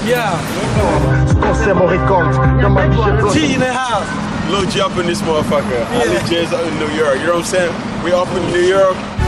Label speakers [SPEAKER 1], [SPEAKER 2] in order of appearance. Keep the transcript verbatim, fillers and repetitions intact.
[SPEAKER 1] Yeah. G in the house.
[SPEAKER 2] Lil G up in this motherfucker. Yeah. Ali J's up in New York. You know what I'm saying? We up in New York.